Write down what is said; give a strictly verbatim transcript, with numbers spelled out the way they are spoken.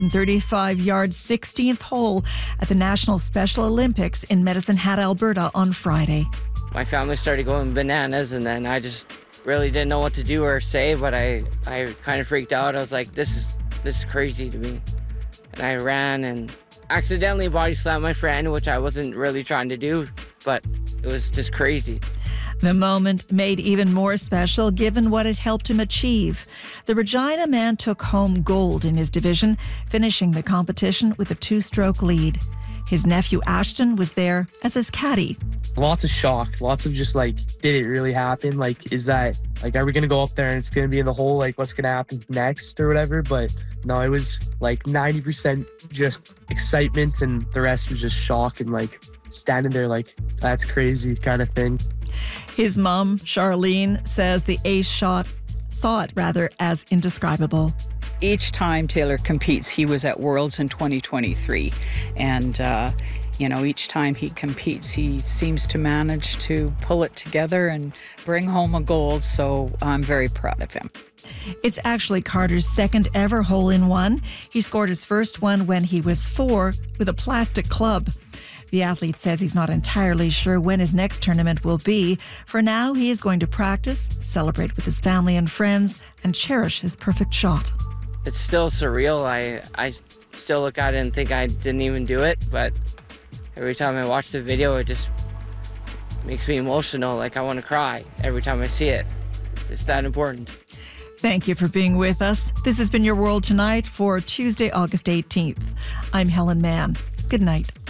thirty-five yard sixteenth hole at the National Special Olympics in Medicine Hat, Alberta on Friday. My family started going bananas, and then I just really didn't know what to do or say, but I, I kind of freaked out. I was like, this is this is crazy to me. And I ran and accidentally body slammed my friend, which I wasn't really trying to do, but it was just crazy. The moment made even more special given what it helped him achieve. The Regina man took home gold in his division, finishing the competition with a two-stroke lead. His nephew Ashton was there as his caddy. Lots of shock, lots of just like, did it really happen? Like, is that, like, are we going to go up there and it's going to be in the hole? Like, what's going to happen next or whatever? But no, it was like ninety percent just excitement and the rest was just shock and like standing there like, that's crazy kind of thing. His mom, Charlene, says the ace shot, saw it rather as indescribable. Each time Taylor competes, he was at Worlds in twenty twenty-three. And, uh, you know, each time he competes, he seems to manage to pull it together and bring home a gold. So I'm very proud of him. It's actually Carter's second ever hole-in-one. He scored his first one when he was four with a plastic club. The athlete says he's not entirely sure when his next tournament will be. For now, he is going to practice, celebrate with his family and friends, and cherish his perfect shot. It's still surreal. I, I still look at it and think I didn't even do it, but every time I watch the video, it just makes me emotional. Like I want to cry every time I see it. It's that important. Thank you for being with us. This has been Your World Tonight for Tuesday, August eighteenth. I'm Helen Mann. Good night.